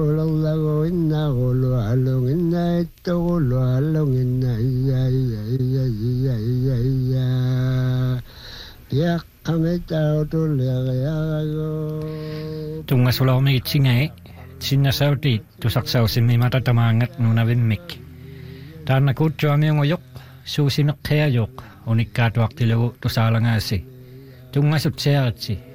Lago inna golo along inna ito golo along inna iya iya iya iya iya iya piak kami tahu tu liagago tunga sulaw may itsinga sinasauti tusaksaw simi matatamangat nuna vimmik taana kutsuami ngoyok suusimek kayayok unikkaatuak tilagu tusalangasi tunga sutsearitsi